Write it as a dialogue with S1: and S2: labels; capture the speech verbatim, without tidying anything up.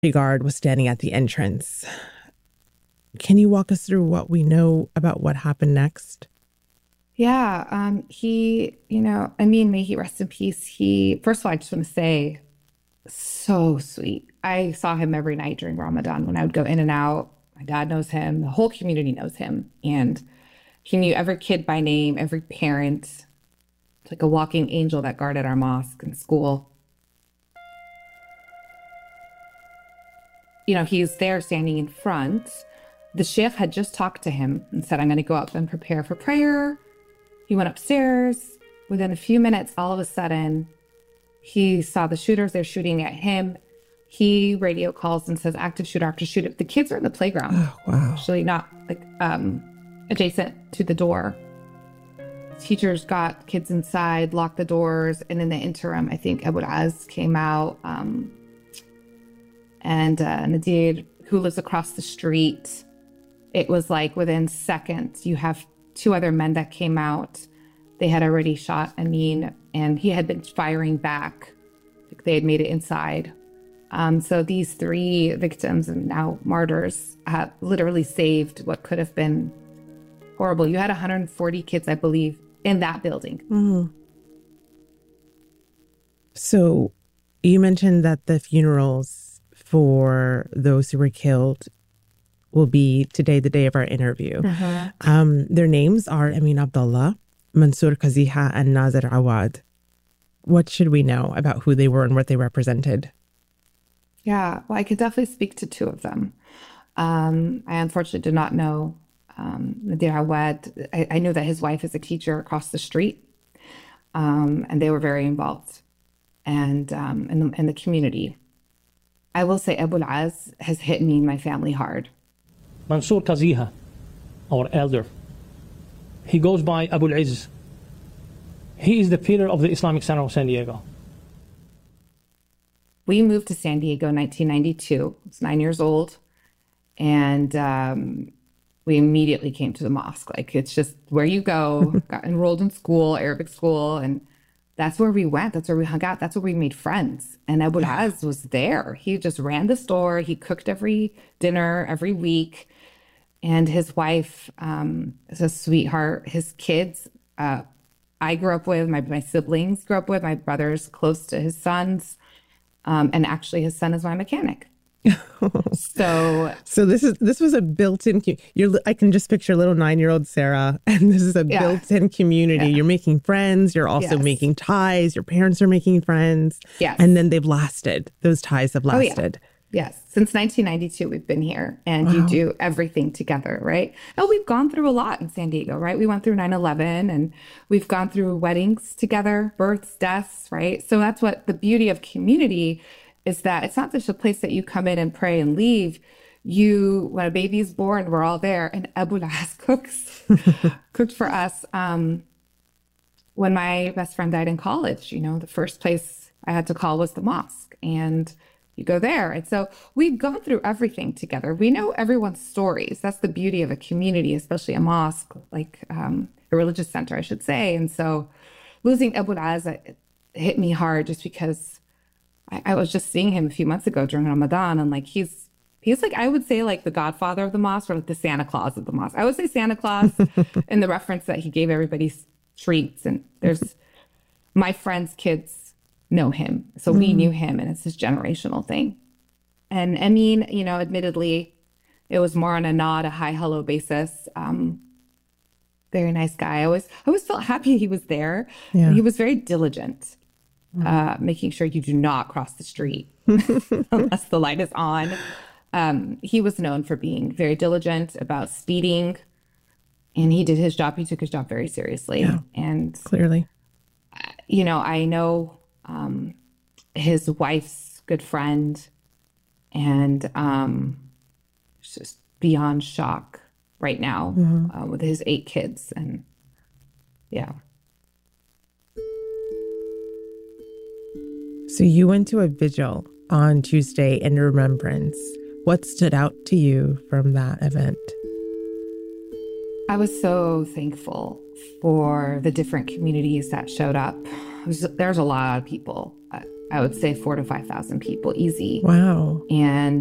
S1: guard was standing at the entrance. Can you walk us through what we know about what happened next?
S2: Yeah, um, he, you know, I mean, may he rest in peace. He, first of all, I just want to say, so sweet. I saw him every night during Ramadan when I would go in and out. My dad knows him, the whole community knows him. And he knew every kid by name, every parent. It's like a walking angel that guarded our mosque and school. You know, he's there standing in front. The sheikh had just talked to him and said, I'm going to go up and prepare for prayer. He went upstairs. Within a few minutes, all of a sudden, he saw the shooters. They're shooting at him. He radio calls and says, active shooter, active shooter. The kids are in the playground.
S1: Oh, wow.
S2: Actually, not like um, adjacent to the door. Teachers got kids inside, locked the doors. And in the interim, I think Abu Az came out. Um, and uh, Nadir, who lives across the street, it was like within seconds, you have two other men that came out. They had already shot Amin, and he had been firing back. They had made it inside. Um, so these three victims and now martyrs have literally saved what could have been horrible. You had one hundred forty kids, I believe, in that building.
S1: Mm-hmm. So you mentioned that the funerals for those who were killed will be today, the day of our interview.
S2: Uh-huh.
S1: Um, their names are Amin Abdullah, Mansour Kaziha, and Nazir Awad. What should we know about who they were and what they represented?
S2: Yeah, well, I could definitely speak to two of them. Um, I unfortunately did not know um, Nadir Awad. I, I knew that his wife is a teacher across the street, um, and they were very involved and um, in, the, in the community. I will say Abu Az has hit me and my family hard.
S3: Mansour Kaziha, our elder, he goes by Abu al-Izz. He is the pillar of the Islamic Center of San Diego.
S2: We moved to San Diego in nineteen ninety-two. I was nine years old. And um, we immediately came to the mosque. Like, it's just where you go, got enrolled in school, Arabic school. And that's where we went. That's where we hung out. That's where we made friends. And Abu Az was there. He just ran the store. He cooked every dinner every week. And his wife um, is a sweetheart. His kids, uh, I grew up with, my, my siblings grew up with, my brother's close to his sons. Um, and actually, his son is my mechanic. so,
S1: so this is this was a built-in. You're, I can just picture little nine-year-old Sarah, and this is a yeah. built-in community. Yeah. You're making friends. You're also yes. making ties. Your parents are making friends.
S2: Yes,
S1: and then they've lasted. Those ties have lasted.
S2: Oh, yeah. Yes, since nineteen ninety-two, we've been here, and wow. you do everything together, right? Oh, we've gone through a lot in San Diego, right? We went through nine eleven, and we've gone through weddings together, births, deaths, right? So that's what the beauty of community is, that it's not just a place that you come in and pray and leave. You, when a baby's born, we're all there, and Abu Az cooks, cooked for us. Um, when my best friend died in college, you know, the first place I had to call was the mosque, and you go there. And so we've gone through everything together. We know everyone's stories. That's the beauty of a community, especially a mosque, like um, a religious center, I should say. And so losing Abu Az hit me hard, just because I, I was just seeing him a few months ago during Ramadan. And like, he's, he's like, I would say like the godfather of the mosque, or like the Santa Claus of the mosque. I would say Santa Claus in the reference that he gave everybody treats. And there's my friends' kids know him. So mm-hmm. we knew him, and it's this generational thing. And I mean, you know, admittedly, it was more on a nod, a hi, hello basis. Um, very nice guy. I always, I always felt happy he was there. Yeah. He was very diligent, mm-hmm. uh, making sure you do not cross the street unless the light is on. Um, he was known for being very diligent about speeding, and he did his job. He took his job very seriously.
S1: Yeah,
S2: and
S1: clearly,
S2: you know, I know Um, his wife's good friend, and um, just beyond shock right now mm-hmm. uh, with his eight kids. And yeah.
S1: So you went to a vigil on Tuesday in remembrance. What stood out to you from that event?
S2: I was so thankful for the different communities that showed up. Was, there's a lot of people. Uh, I would say four to five thousand people, easy.
S1: Wow.
S2: And